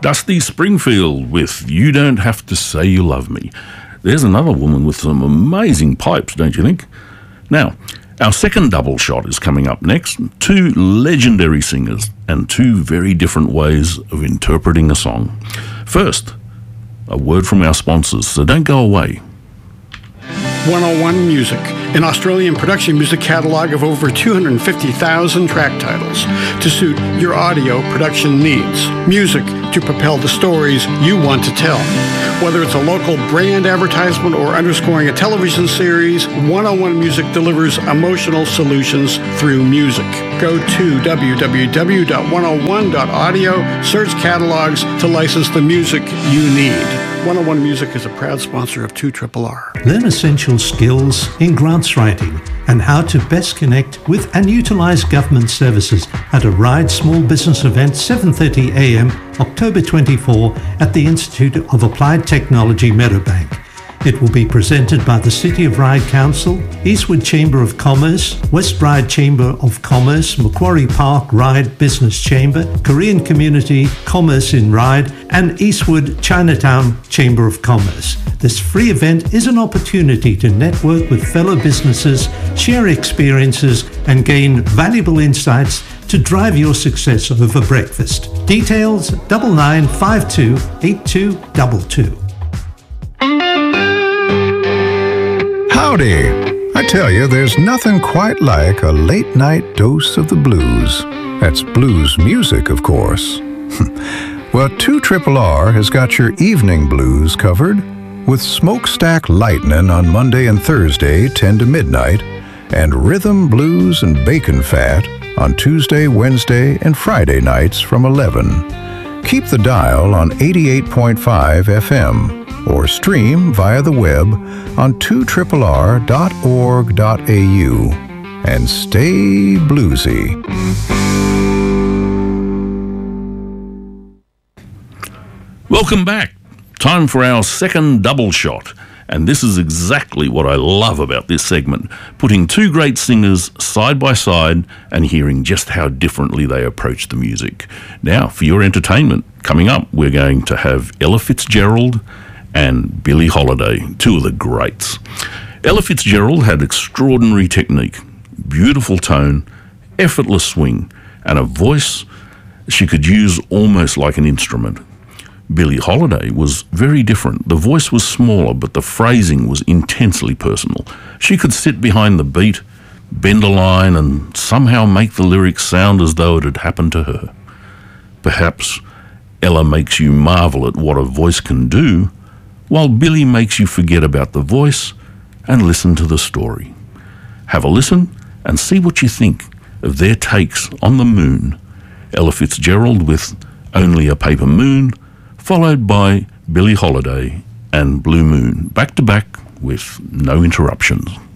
Dusty Springfield with You Don't Have to Say You Love Me. There's another woman with some amazing pipes, don't you think? Now, our second double shot is coming up next. Two legendary singers and two very different ways of interpreting a song. First, a word from our sponsors, so don't go away. 101 Music, an Australian production music catalog of over 250,000 track titles to suit your audio production needs. Music to propel the stories you want to tell. Whether it's a local brand advertisement or underscoring a television series, 101 Music delivers emotional solutions through music. Go to www.101.audio, search catalogs to license the music you need. 101 Music is a proud sponsor of 2RRR. Learn essential skills in grants writing and how to best connect with and utilize government services at a RIDE Small Business event 7:30 a.m. October 24 at the Institute of Applied Technology Meadowbank. It will be presented by the City of Ryde Council, Eastwood Chamber of Commerce, West Ryde Chamber of Commerce, Macquarie Park Ryde Business Chamber, Korean Community Commerce in Ryde, and Eastwood Chinatown Chamber of Commerce. This free event is an opportunity to network with fellow businesses, share experiences, and gain valuable insights to drive your success over breakfast. Details 9952 8222. Howdy! I tell you, there's nothing quite like a late-night dose of the blues. That's blues music, of course. Well, 2RRR has got your evening blues covered with Smokestack Lightnin' on Monday and Thursday, 10 to midnight, and Rhythm, Blues, and Bacon Fat on Tuesday, Wednesday, and Friday nights from 11. Keep the dial on 88.5 FM. Or stream via the web on 2RRR.org.au. And stay bluesy. Welcome back. Time for our second double shot. And this is exactly what I love about this segment, putting two great singers side by side and hearing just how differently they approach the music. Now, for your entertainment, coming up, we're going to have Ella Fitzgerald and Billie Holiday, two of the greats. Ella Fitzgerald had extraordinary technique, beautiful tone, effortless swing, and a voice she could use almost like an instrument. Billie Holiday was very different. The voice was smaller, but the phrasing was intensely personal. She could sit behind the beat, bend a line, and somehow make the lyrics sound as though it had happened to her. Perhaps Ella makes you marvel at what a voice can do, while Billie makes you forget about the voice and listen to the story. Have a listen and see what you think of their takes on the moon. Ella Fitzgerald with Only a Paper Moon, followed by Billie Holiday and Blue Moon, back to back with no interruptions.